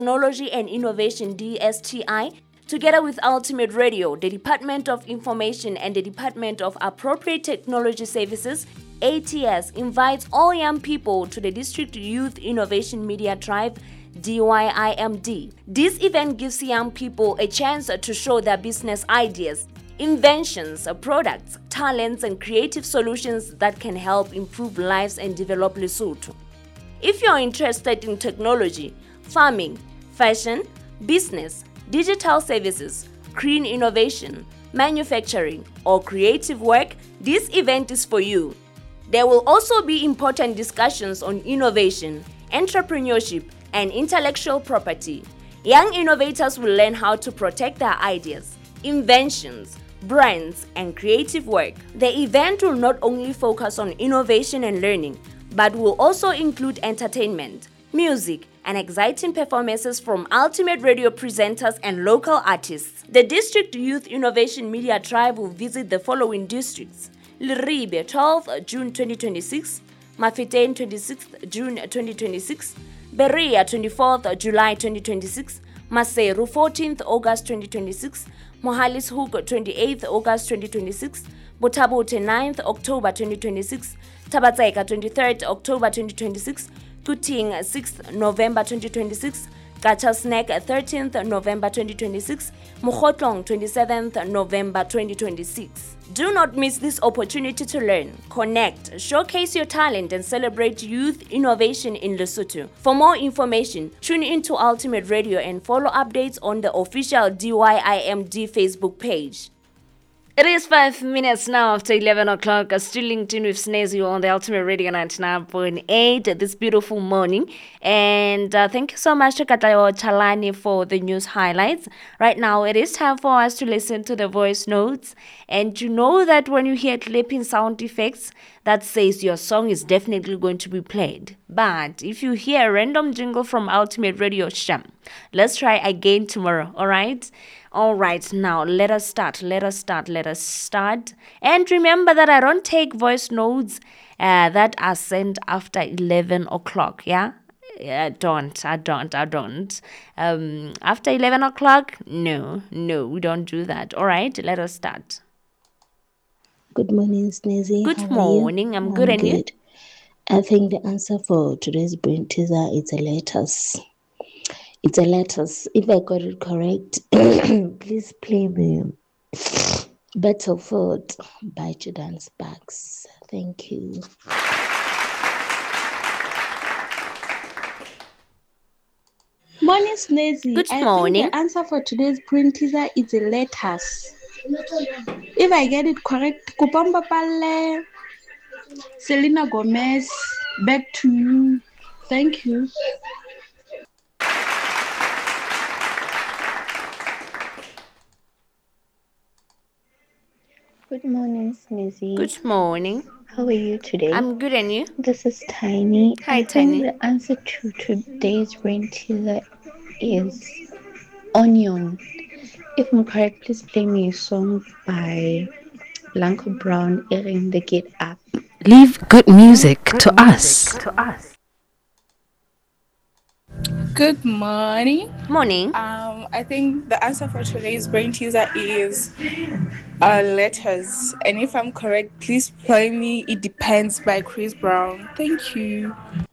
Technology and Innovation DSTI, together with Ultimate Radio, the Department of Information and the Department of Appropriate Technology Services, ATS, invites all young people to the District Youth Innovation Media Drive DYIMD. This event gives young people a chance to show their business ideas, inventions, products, talents, and creative solutions that can help improve lives and develop Lesotho. If you're interested in technology, farming, fashion, business, digital services, green innovation, manufacturing, or creative work, this event is for you. There will also be important discussions on innovation, entrepreneurship, and intellectual property. Young innovators will learn how to protect their ideas, inventions, brands, and creative work. The event will not only focus on innovation and learning, but will also include entertainment, music, and exciting performances from Ultimate Radio presenters and local artists. The District Youth Innovation Media Tribe will visit the following districts: Leribe, 12th June 2026, Mafetain, 26th June 2026, Berea, 24th July 2026, Maseru, 14th August 2026, Mohalishoek, 28th August 2026, Botabote, 9th October 2026, Tabatseka, 23rd October 2026, Kuting, 6th November 2026, Gachasnek, 13th November 2026, Mukhotlong, 27th November 2026. Do not miss this opportunity to learn, connect, showcase your talent, and celebrate youth innovation in Lesotho. For more information, tune into Ultimate Radio and follow updates on the official DYIMD Facebook page. It is 5 minutes now after 11 o'clock. Still linked in with Snazzy on the Ultimate Radio 99.8 this beautiful morning. And thank you so much to Katayo Chalani for the news highlights. Right now, it is time for us to listen to the voice notes. And you know that when you hear clipping sound effects, that says your song is definitely going to be played. But if you hear a random jingle from Ultimate Radio, sham, let's try again tomorrow, all right? All right, now let us start. And remember that I don't take voice notes that are sent after 11 o'clock, yeah? I don't. After 11 o'clock, no, we don't do that. All right, let us start. Good morning, Snazzy. Good morning. I'm good, and you? I think the answer for today's brain teaser is a lettuce. It's a lettuce. If I got it correct, please play the Battlefield by Jordan Sparks. Thank you. Morning, Snazzy. Good morning. I think the answer for today's brain teaser is a lettuce. If I get it correct, Kupamba Pale, Selena Gomez, back to you. Thank you. Good morning, Snizzy. Good morning. How are you today? I'm good, and you? This is Tiny. Hi, Tiny. The answer to today's brain teaser is onion. If I'm correct, please play me a song by Blanco Brown, Erin the Get Up. Leave good music to us. Good morning. Morning. I think the answer for today's brain teaser is letters. And if I'm correct, please play me It Depends by Chris Brown. Thank you.